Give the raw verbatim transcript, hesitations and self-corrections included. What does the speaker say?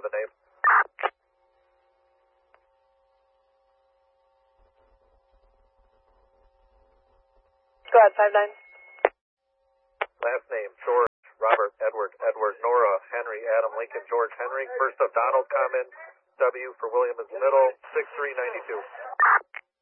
the name. Go ahead, five nine. Last name, George, Robert, Edward, Edward, Nora, Henry, Adam, Lincoln, George, Henry. First of Donald, comment, W for William is middle, six three nine two.